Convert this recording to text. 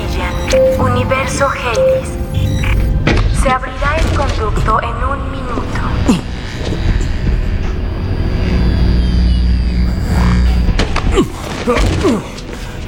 Meridian, Universo Hades. Se abrirá el conducto en 1 minuto.